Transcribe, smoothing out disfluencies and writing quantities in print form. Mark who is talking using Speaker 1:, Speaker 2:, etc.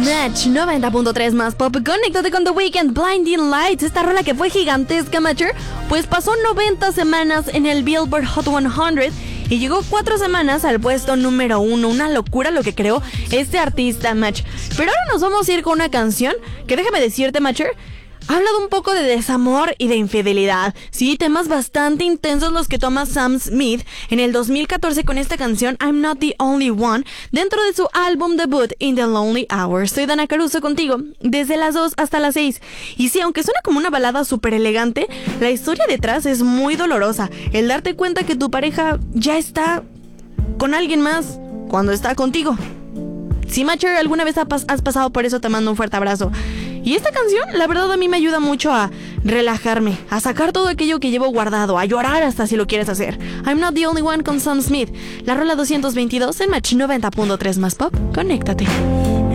Speaker 1: Match 90.3 más pop. Conéctate con The Weeknd, Blinding Lights. Esta rola que fue gigantesca, Matcher, pues pasó 90 semanas en el Billboard Hot 100 y llegó 4 semanas al puesto número 1. Una locura lo que creó este artista, Match. Pero ahora nos vamos a ir con una canción que, déjame decirte, Matcher, habla de un poco de desamor y de infidelidad. Sí, temas bastante intensos los que toma Sam Smith en el 2014 con esta canción I'm Not the Only One, dentro de su álbum debut In the Lonely Hours. Soy Dana Caruso contigo desde las 2 hasta las 6. Y sí, aunque suena como una balada súper elegante, la historia detrás es muy dolorosa. El darte cuenta que tu pareja ya está con alguien más cuando está contigo. Si, Matcher, alguna vez has pasado por eso, te mando un fuerte abrazo. Y esta canción, la verdad, a mí me ayuda mucho a relajarme, a sacar todo aquello que llevo guardado, a llorar hasta si lo quieres hacer. I'm Not the Only One con Sam Smith, la rola 222 en Match 90.3 más pop. Conéctate.